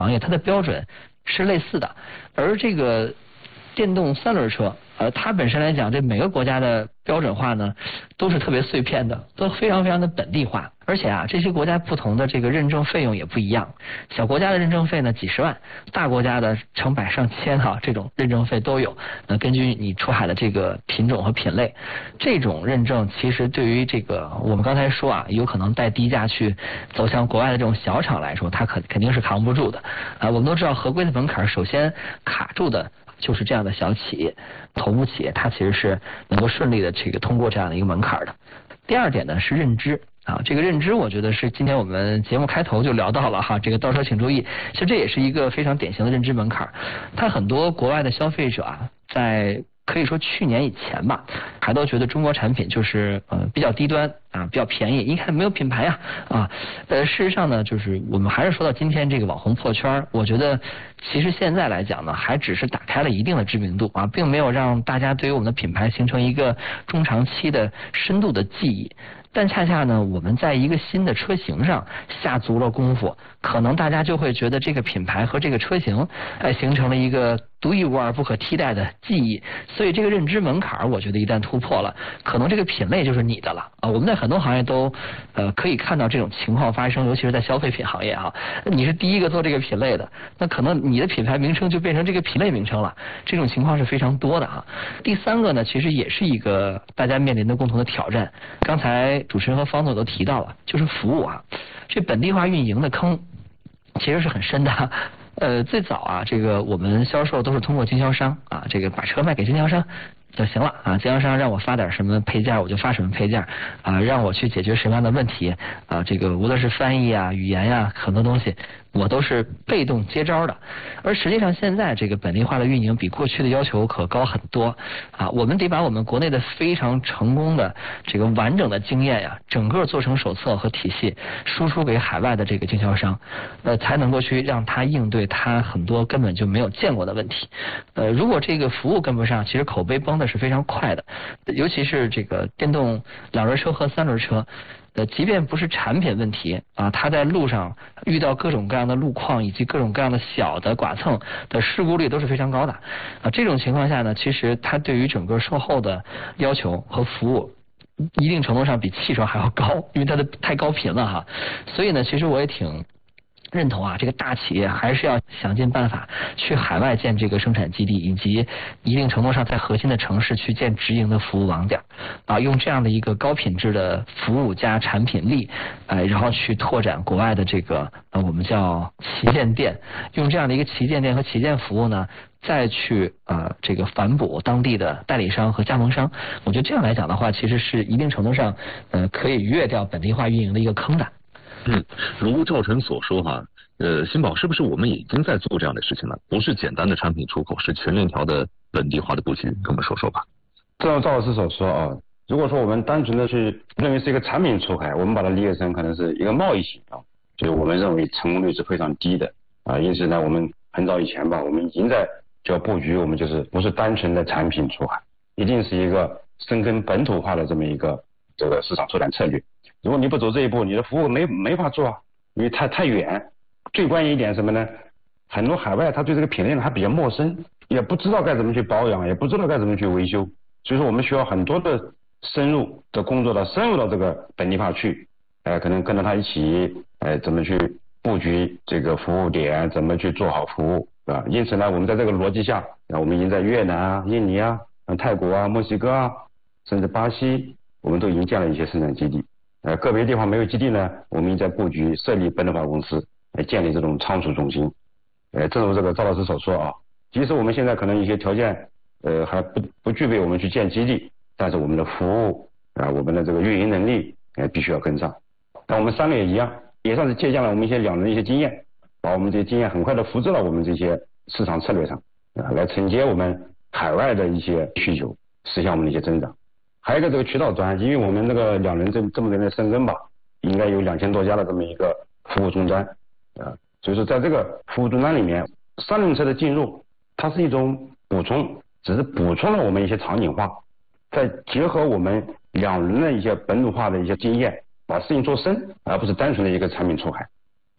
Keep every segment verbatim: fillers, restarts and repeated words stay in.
行业，它的标准是类似的，而这个电动三轮车，呃，它本身来讲，这每个国家的标准化呢，都是特别碎片的，都非常非常的本地化。而且啊，这些国家不同的这个认证费用也不一样，小国家的认证费呢几十万，大国家的成百上千哈、啊，这种认证费都有。呃，根据你出海的这个品种和品类，这种认证其实对于这个我们刚才说啊，有可能带低价去走向国外的这种小厂来说，它肯肯定是扛不住的。啊、呃，我们都知道合规的门槛，首先卡住的就是这样的小企业、头部企业，它其实是能够顺利的这个通过这样的一个门槛的。第二点呢是认知啊，这个认知我觉得是今天我们节目开头就聊到了哈，这个到时候请注意，其实这也是一个非常典型的认知门槛。它很多国外的消费者啊，在可以说去年以前吧，还都觉得中国产品就是呃比较低端啊，比较便宜，一看没有品牌呀啊。呃，事实上呢，就是我们还是说到今天这个网红破圈，我觉得其实现在来讲呢，还只是打开了一定的知名度啊，并没有让大家对于我们的品牌形成一个中长期的深度的记忆。但恰恰呢，我们在一个新的车型上下足了功夫，可能大家就会觉得这个品牌和这个车型，哎，形成了一个独一无二、不可替代的记忆。所以这个认知门槛，我觉得一旦突破了，可能这个品类就是你的了啊！我们在很多行业都呃可以看到这种情况发生，尤其是在消费品行业啊，你是第一个做这个品类的，那可能你的品牌名称就变成这个品类名称了，这种情况是非常多的啊。第三个呢，其实也是一个大家面临的共同的挑战。刚才主持人和方总都提到了，就是服务啊，这本地化运营的坑其实是很深的。呃，最早啊，这个我们销售都是通过经销商啊，这个把车卖给经销商就行了啊，经销商让我发点什么配件，我就发什么配件啊，让我去解决什么样的问题啊，这个无论是翻译啊、语言呀、啊，很多东西我都是被动接招的。而实际上现在这个本地化的运营比过去的要求可高很多啊，我们得把我们国内的非常成功的这个完整的经验呀、啊，整个做成手册和体系，输出给海外的这个经销商，呃，才能够去让他应对他很多根本就没有见过的问题。呃，如果这个服务跟不上，其实口碑崩的是非常快的，尤其是这个电动两轮车和三轮车。呃，即便不是产品问题啊，它在路上遇到各种各样的路况以及各种各样的小的剐蹭的事故率都是非常高的啊。这种情况下呢，其实它对于整个售后的要求和服务，一定程度上比汽车还要高，因为它的太高频了哈。所以呢，其实我也挺认同啊，这个大企业还是要想尽办法去海外建这个生产基地，以及一定程度上在核心的城市去建直营的服务网点啊，用这样的一个高品质的服务加产品力，呃，然后去拓展国外的这个呃我们叫旗舰店，用这样的一个旗舰店和旗舰服务呢，再去呃这个反哺当地的代理商和加盟商。我觉得这样来讲的话，其实是一定程度上呃可以逾越掉本地化运营的一个坑的。 嗯，如赵晨所说哈，呃，新宝是不是我们已经在做这样的事情了？不是简单的产品出口，是全链条的本地化的布局，跟我们说说吧。 正如赵老师所说啊，如果说我们单纯的去认为是一个产品出海，我们把它理解成可能是一个贸易型啊，就是我们认为成功率是非常低的啊。因此呢，我们很早以前吧，我们已经在就要布局，我们就是不是单纯的产品出海，一定是一个深耕本土化的这么一个这个市场拓展策略。如果你不走这一步，你的服务没没法做啊，因为太太远。最关键一点什么呢？很多海外他对这个品类呢还比较陌生，也不知道该怎么去保养，也不知道该怎么去维修，所以说我们需要很多的深入的工作到深入到这个本地化去，呃，可能跟着他一起，呃，怎么去布局这个服务点，怎么去做好服务，啊，因此呢，我们在这个逻辑下，啊，我们已经在越南啊、印尼啊、泰国啊、墨西哥啊，甚至巴西，我们都已经建了一些生产基地。呃，个别地方没有基地呢，我们在布局设立本土化公司，来建立这种仓储中心。呃，正如这个赵老师所说啊，即使我们现在可能一些条件，呃，还不不具备我们去建基地，但是我们的服务啊、呃，我们的这个运营能力，呃，必须要跟上。那我们三个也一样，也算是借鉴了我们一些两人的一些经验，把我们这些经验很快的复制到我们这些市场策略上，啊、呃，来承接我们海外的一些需求，实现我们的一些增长。还有一个这个渠道端，因为我们这个两人这这么多年的深耕吧，应该有两千多家的这么一个服务终端，啊，所以说在这个服务终端里面，三轮车的进入，它是一种补充，只是补充了我们一些场景化，再结合我们两人的一些本土化的一些经验，把事情做深，而不是单纯的一个产品出海。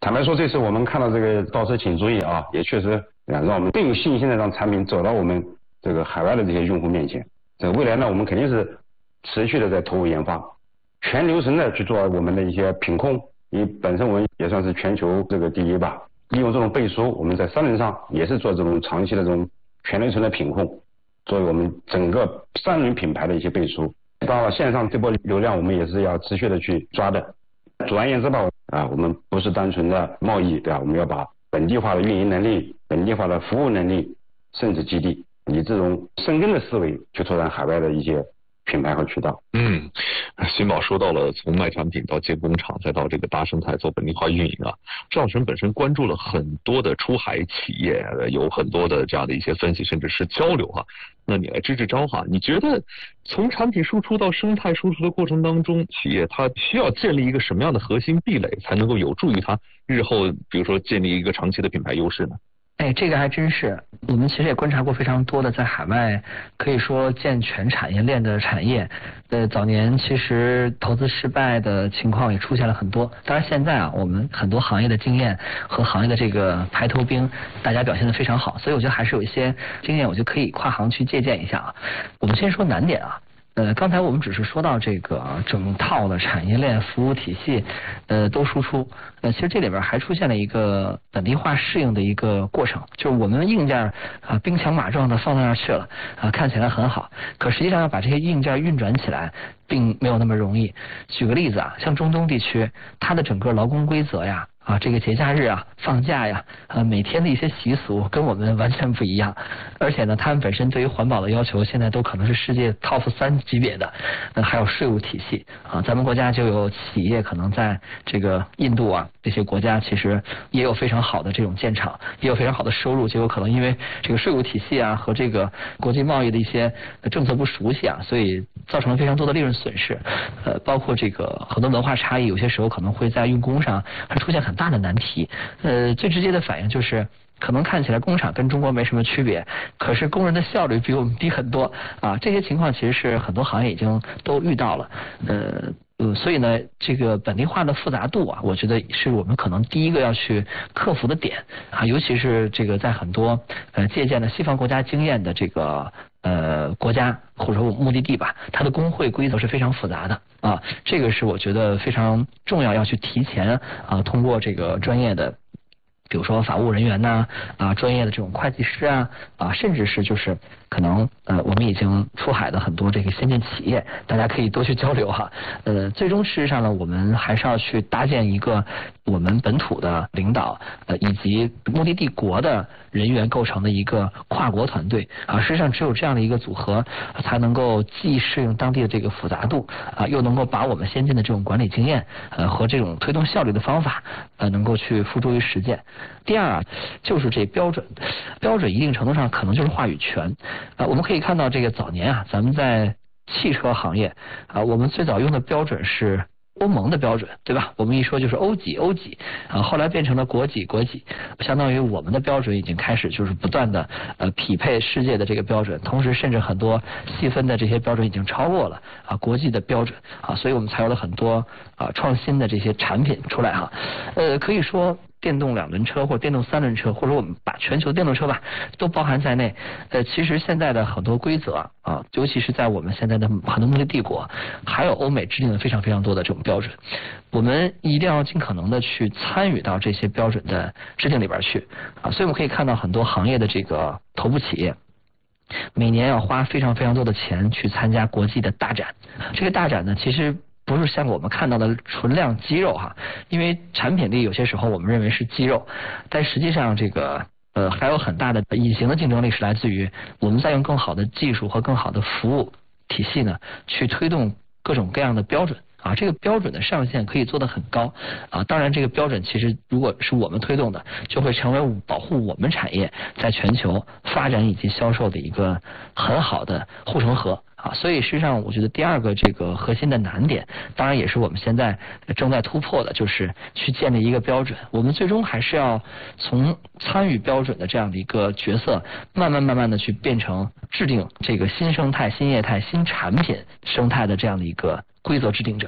坦白说，这次我们看到这个倒车请注意啊，也确实啊让我们更有信心的让产品走到我们这个海外的这些用户面前。这未来呢，我们肯定是持续的在投入研发，全流程的去做我们的一些品控，因为本身我们也算是全球这个第一吧。利用这种背书，我们在三轮上也是做这种长期的这种全流程的品控，作为我们整个三轮品牌的一些背书。到了线上这波流量，我们也是要持续的去抓的。总而言之吧，啊，我们不是单纯的贸易，对吧？我们要把本地化的运营能力、本地化的服务能力，甚至基地，以这种深耕的思维去拓展海外的一些品牌和渠道。 嗯，新宝说到了从卖产品到建工厂，再到这个大生态做本地化运营啊，赵老师本身关注了很多的出海企业，有很多的这样的一些分析，甚至是交流哈。那你来支支招哈，你觉得从产品输出到生态输出的过程当中，企业它需要建立一个什么样的核心壁垒，才能够有助于它日后比如说建立一个长期的品牌优势呢？ 哎，这个还真是，我们其实也观察过非常多的在海外可以说健全产业链的产业，呃，早年其实投资失败的情况也出现了很多。当然现在啊，我们很多行业的经验和行业的这个排头兵，大家表现得非常好，所以我觉得还是有一些经验，我就可以跨行去借鉴一下啊。我们先说难点啊。呃，刚才我们只是说到这个整套的产业链服务体系，呃，都输出。呃，其实这里边还出现了一个本地化适应的一个过程，就是我们硬件啊兵强马壮的放到那儿去了啊，看起来很好，可实际上要把这些硬件运转起来，并没有那么容易。举个例子啊，像中东地区，它的整个劳工规则呀。啊，这个节假日啊，放假呀，呃，每天的一些习俗跟我们完全不一样，而且呢，他们本身对于环保的要求，现在都可能是世界 top 三级别的。呃，还有税务体系啊，咱们国家就有企业可能在这个印度啊这些国家，其实也有非常好的这种建厂，也有非常好的收入，结果可能因为这个税务体系啊和这个国际贸易的一些政策不熟悉啊，所以造成了非常多的利润损失。呃，包括这个很多文化差异，有些时候可能会在用工上还出现很大的难题。呃，最直接的反应就是可能看起来工厂跟中国没什么区别，可是工人的效率比我们低很多啊。这些情况其实是很多行业已经都遇到了。呃呃，所以呢，这个本地化的复杂度啊，我觉得是我们可能第一个要去克服的点啊，尤其是这个在很多呃借鉴了西方国家经验的这个呃国家或者说目的地吧，它的工会规则是非常复杂的啊，这个是我觉得非常重要，要去提前啊通过这个专业的。比如说法务人员呐，啊，专业的这种会计师啊，啊，甚至是就是可能呃，我们已经出海的很多这个先进企业，大家可以多去交流哈。呃，最终事实上呢，我们还是要去搭建一个我们本土的领导呃以及目的地国的人员构成的一个跨国团队啊。实际上，只有这样的一个组合，才能够既适应当地的这个复杂度啊，又能够把我们先进的这种管理经验呃和这种推动效率的方法呃，能够去付诸于实践。第二啊，就是这标准，标准一定程度上可能就是话语权。啊，我们可以看到这个早年啊，咱们在汽车行业啊，我们最早用的标准是欧盟的标准，对吧？我们一说就是欧几欧几啊，后来变成了国几国几，相当于我们的标准已经开始就是不断的呃匹配世界的这个标准，同时甚至很多细分的这些标准已经超过了啊国际的标准啊，所以我们才有了很多啊创新的这些产品出来哈。呃，可以说。电动两轮车或者电动三轮车，或者我们把全球电动车吧都包含在内。呃，其实现在的很多规则啊，尤其是在我们现在的很多目的帝国，还有欧美制定了非常非常多的这种标准，我们一定要尽可能的去参与到这些标准的制定里边去啊。所以我们可以看到很多行业的这个头部企业。每年要花非常非常多的钱去参加国际的大展，这个大展呢，其实不是像我们看到的纯量肌肉哈，因为产品力有些时候我们认为是肌肉，但实际上这个呃还有很大的隐形的竞争力是来自于我们在用更好的技术和更好的服务体系呢，去推动各种各样的标准。啊，这个标准的上限可以做得很高啊！当然，这个标准其实如果是我们推动的，就会成为保护我们产业在全球发展以及销售的一个很好的护城河啊！所以实际上，我觉得第二个这个核心的难点，当然也是我们现在正在突破的，就是去建立一个标准。我们最终还是要从参与标准的这样的一个角色，慢慢慢慢的去变成制定这个新生态、新业态、新产品生态的这样的一个规则制定者。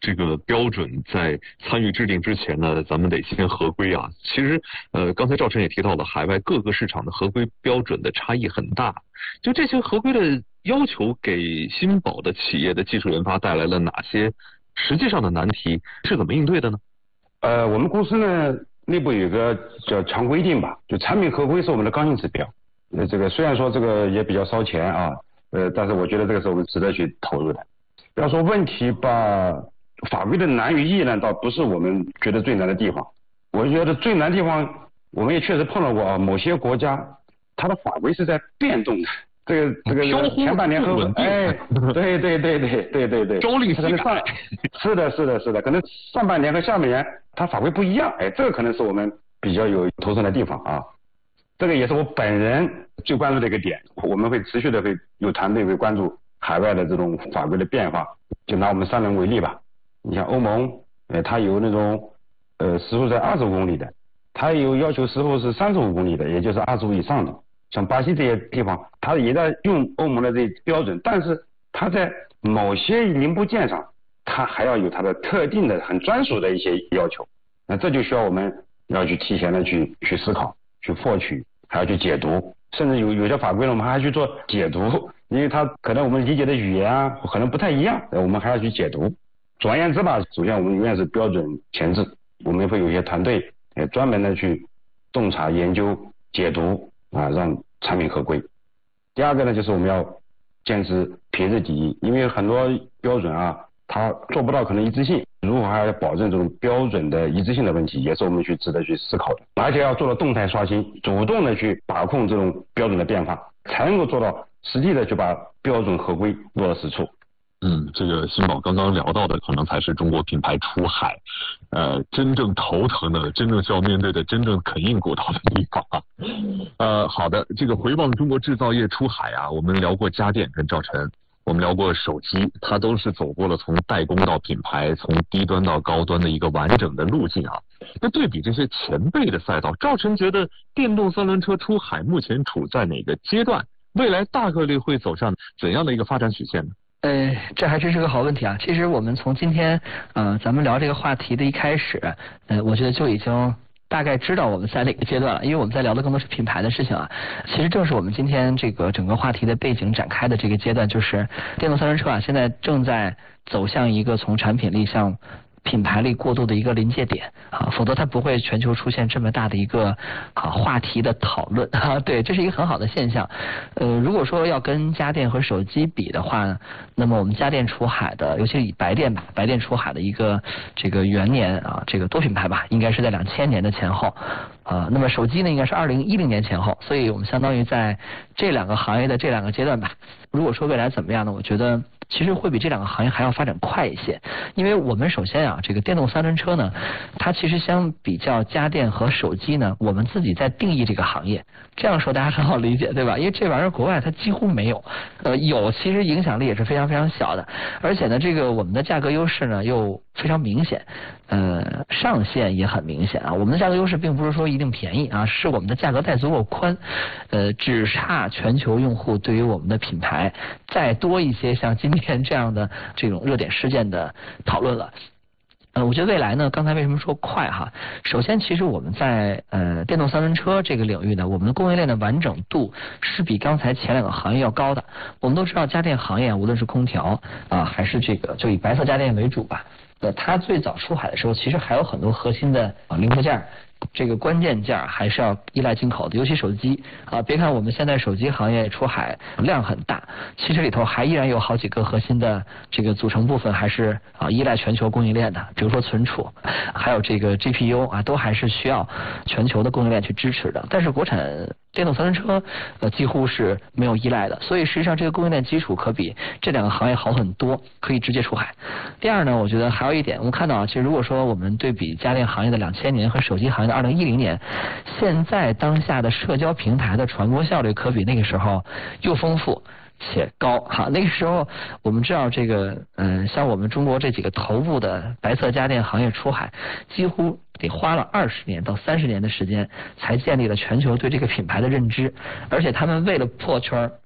这个标准在参与制定之前呢，咱们得先合规啊。其实，呃，刚才赵晨也提到了，海外各个市场的合规标准的差异很大。就这些合规的要求，给新宝的企业的技术研发带来了哪些实际上的难题？是怎么应对的呢？ 呃，我们公司呢内部有个叫强规定吧，就产品合规是我们的刚性指标。呃，这个虽然说这个也比较烧钱啊，呃，但是我觉得这个是我们值得去投入的。要说问题吧，法规的难与易呢，倒不是我们觉得最难的地方。我觉得最难的地方，我们也确实碰到过啊，某些国家它的法规是在变动的。这个这个前半年很稳，哎，对对对对对对对， 朝令夕改。 是的，是的，是的，可能上半年和下半年它法规不一样，哎，这个可能是我们比较有头疼的地方啊。这个也是我本人最关注的一个点，我们会持续的会有团队会关注海外的这种法规的变化。就拿我们三轮为例吧，你像欧盟，呃，它有那种呃时速在二十五公里的，它有要求时速是三十五公里的，也就是二十五以上的。像巴西这些地方，它也在用欧盟的这标准，但是它在某些零部件上，它还要有它的特定的、很专属的一些要求。那这就需要我们要去提前的去去思考、去获取，还要去解读，甚至有有些法规呢，我们还要去做解读，因为它可能我们理解的语言啊，可能不太一样，我们还要去解读。总而言之吧，首先我们永远是标准前置，我们会有一些团队呃专门的去洞察、研究、解读。啊，让产品合规。第二个呢，就是我们要坚持品质第一，因为很多标准啊，它做不到可能一致性，如何还要保证这种标准的一致性的问题，也是我们去值得去思考的。而且要做到动态刷新，主动的去把控这种标准的变化，才能够做到实际的去把标准合规落到实处。 嗯，这个新宝刚刚聊到的，可能才是中国品牌出海，呃，真正头疼的、真正需要面对的、真正啃硬骨头的地方啊。呃，好的，这个回望中国制造业出海啊，我们聊过家电跟赵晨，我们聊过手机，它都是走过了从代工到品牌、从低端到高端的一个完整的路径啊。那对比这些前辈的赛道，赵晨觉得电动三轮车出海目前处在哪个阶段？未来大概率会走上怎样的一个发展曲线呢？ 呃，这还真是个好问题啊！其实我们从今天，呃，咱们聊这个话题的一开始，呃，我觉得就已经大概知道我们在哪个阶段了，因为我们在聊的更多是品牌的事情啊。其实正是我们今天这个整个话题的背景展开的这个阶段，就是电动三轮车啊，现在正在走向一个从产品力向品牌力过渡的一个临界点啊，否则它不会全球出现这么大的一个啊话题的讨论啊。对，这是一个很好的现象。呃，如果说要跟家电和手机比的话，那么我们家电出海的，尤其是以白电吧，白电出海的一个这个元年啊，这个多品牌吧，应该是在两千年的前后啊。那么手机呢，应该是二零一零年前后，所以我们相当于在这两个行业的这两个阶段吧。如果说未来怎么样呢？我觉得其实会比这两个行业还要发展快一些，因为我们首先啊，这个电动三轮车呢，它其实相比较家电和手机呢，我们自己在定义这个行业，这样说大家很好理解，对吧？因为这玩意儿国外它几乎没有，呃，有其实影响力也是非常非常小的，而且呢，这个我们的价格优势呢又非常明显，呃，上限也很明显啊。我们的价格优势并不是说一定便宜啊，是我们的价格带足够宽，呃，只差全球用户对于我们的品牌再多一些像今天这样的这种热点事件的讨论了。呃，我觉得未来呢，刚才为什么说快哈？首先，其实我们在呃电动三轮车这个领域呢，我们的供应链的完整度是比刚才前两个行业要高的。我们都知道家电行业，无论是空调啊，还是这个就以白色家电为主吧，呃，它最早出海的时候，其实还有很多核心的啊零部件。这个关键件还是要依赖进口的，尤其手机啊，别看我们现在手机行业出海量很大，其实里头还依然有好几个核心的这个组成部分还是啊依赖全球供应链的，比如说存储，还有这个 G P U 啊，都还是需要全球的供应链去支持的。但是国产电动三轮车呃几乎是没有依赖的，所以实际上这个供应链基础可比这两个行业好很多，可以直接出海。第二呢，我觉得还有一点，我们看到啊，其实如果说我们对比家电行业的两千年和手机行业的二零一零年，现在当下的社交平台的传播效率可比那个时候又丰富且高哈。那个时候我们知道这个嗯，像我们中国这几个头部的白色家电行业出海，几乎得花了二十年到三十年的时间才建立了全球对这个品牌的认知，而且他们为了破圈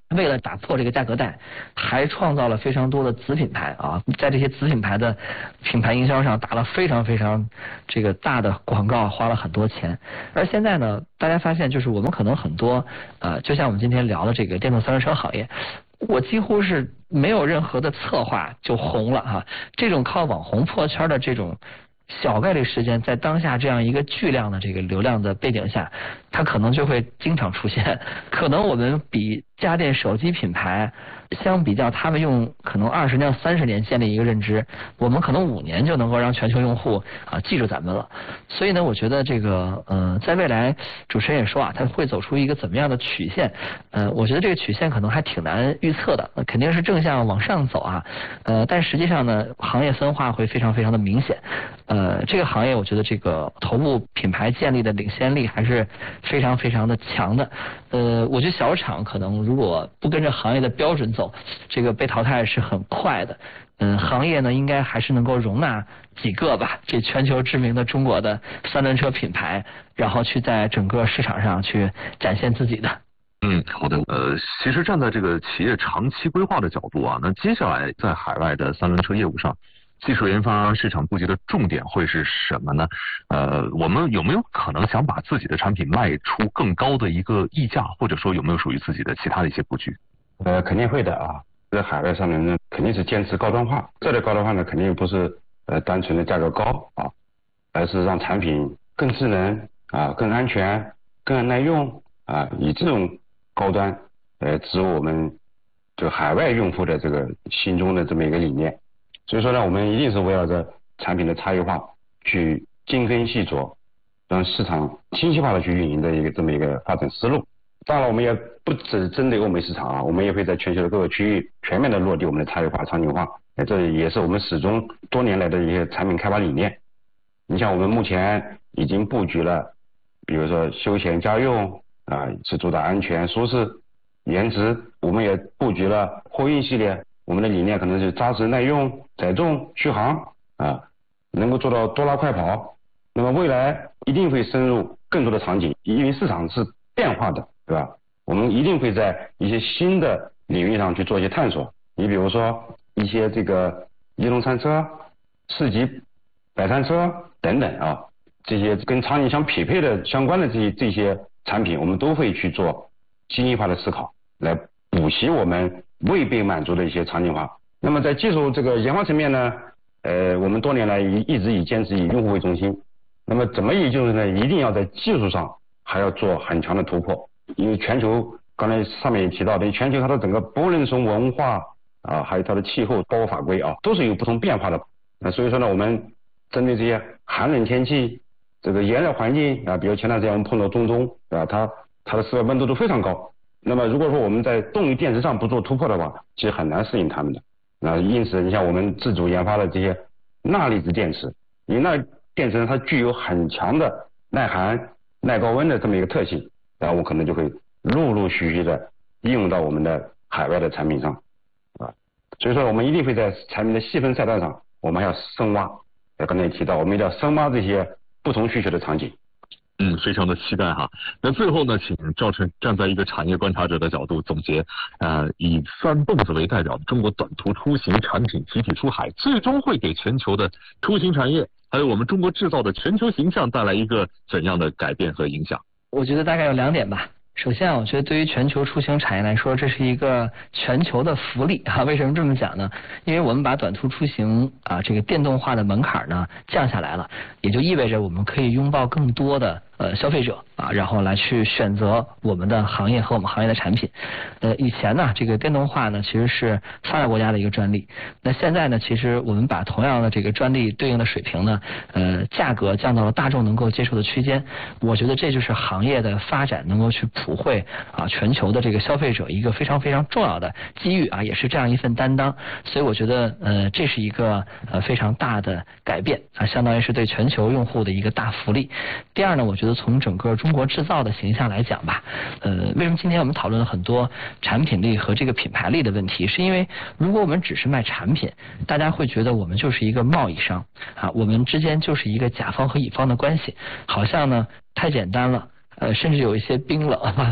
为了打破这个价格带，还创造了非常多的子品牌啊，在这些子品牌的品牌营销上打了非常非常这个大的广告，花了很多钱。而现在呢，大家发现就是我们可能很多呃，就像我们今天聊的这个电动三轮车行业，我几乎是没有任何的策划就红了哈。这种靠网红破圈的这种小概率事件，在当下这样一个巨量的这个流量的背景下，它可能就会经常出现。可能我们比家电手机品牌相比较，他们用可能二十年、三十年建立一个认知，我们可能五年就能够让全球用户啊记住咱们了。所以呢，我觉得这个呃，在未来，主持人也说啊，它会走出一个怎么样的曲线？呃，我觉得这个曲线可能还挺难预测的，呃、肯定是正向往上走啊。呃，但实际上呢，行业分化会非常非常的明显。呃，这个行业我觉得这个头部品牌建立的领先力还是非常非常的强的。呃，我觉得小厂可能如果不跟着行业的标准走，这个被淘汰是很快的。嗯，行业呢应该还是能够容纳几个吧，这全球知名的中国的三轮车品牌，然后去在整个市场上去展现自己的。 嗯，好的。呃，其实站在这个企业长期规划的角度啊，那接下来在海外的三轮车业务上，技术研发、市场布局的重点会是什么呢？呃，我们有没有可能想把自己的产品卖出更高的一个溢价，或者说有没有属于自己的其他的一些布局？ 呃，肯定会的啊。在海外上面呢，肯定是坚持高端化。这类高端化呢，肯定不是呃单纯的价格高啊，而是让产品更智能啊、更安全、更耐用啊，以这种高端呃植入我们就海外用户的这个心中的这么一个理念。所以说呢，我们一定是围绕着产品的差异化去精耕细作，让市场精细化的去运营的一个这么一个发展思路。当然，我们也不只针对欧美市场啊，我们也会在全球的各个区域全面的落地我们的差异化、场景化。这也是我们始终多年来的一些产品开发理念。你像我们目前已经布局了，比如说休闲家用啊，是主打安全、舒适、颜值。我们也布局了货运系列，我们的理念可能是扎实、耐用、载重、续航啊，能够做到多拉快跑。那么未来一定会深入更多的场景，因为市场是变化的，对吧？我们一定会在一些新的领域上去做一些探索。你比如说一些这个移动餐车、市级摆摊车等等啊，这些跟场景相匹配的相关的这些这些产品，我们都会去做精细化的思考，来补齐我们未被满足的一些场景化。那么在技术这个研发层面呢，呃，我们多年来一一直以坚持以用户为中心。那么怎么也就是呢，一定要在技术上还要做很强的突破。因为全球刚才上面也提到的，全球它的整个不论从文化啊，还有它的气候，包括法规啊，都是有不同变化的。那所以说呢，我们针对这些寒冷天气、这个炎热环境啊，比如前段时间我们碰到中东啊，它它的室外温度都非常高。那么如果说我们在动力电池上不做突破的话，其实很难适应它们的。那因此，你像我们自主研发的这些钠离子电池，因为钠电池呢，它具有很强的耐寒、耐高温的这么一个特性。然后我可能就会陆陆续续的应用到我们的海外的产品上，啊，所以说我们一定会在产品的细分赛道上，我们要深挖。刚才也提到，我们一定要深挖这些不同需求的场景。 嗯，非常的期待哈。那最后呢，请赵晨站在一个产业观察者的角度总结，呃，以三蹦子为代表的中国短途出行产品集体出海，最终会给全球的出行产业，还有我们中国制造的全球形象带来一个怎样的改变和影响？ 我觉得大概有两点吧。首先，我觉得对于全球出行产业来说，这是一个全球的福利啊。为什么这么讲呢？因为我们把短途出行啊这个电动化的门槛呢降下来了，也就意味着我们可以拥抱更多的呃消费者啊，然后来去选择我们的行业和我们行业的产品。呃，以前呢，这个电动化呢其实是发达国家的一个专利，那现在呢，其实我们把同样的这个专利对应的水平呢，呃，价格降到了大众能够接受的区间。我觉得这就是行业的发展能够去普惠啊全球的这个消费者一个非常非常重要的机遇啊，也是这样一份担当。所以我觉得呃这是一个呃非常大的改变啊，相当于是对全球用户的一个大福利。第二呢，我觉得从整个中国制造的形象来讲吧，呃，为什么今天我们讨论了很多产品力和这个品牌力的问题？是因为如果我们只是卖产品，大家会觉得我们就是一个贸易商啊，我们之间就是一个甲方和乙方的关系，好像呢太简单了。呃，甚至有一些冰冷哈。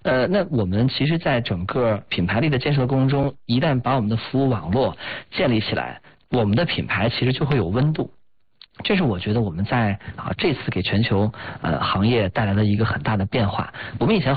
呃，那我们其实在整个品牌力的建设过程中，一旦把我们的服务网络建立起来，我们的品牌其实就会有温度。这是我觉得我们在啊这次给全球呃行业带来的一个很大的变化。我们以前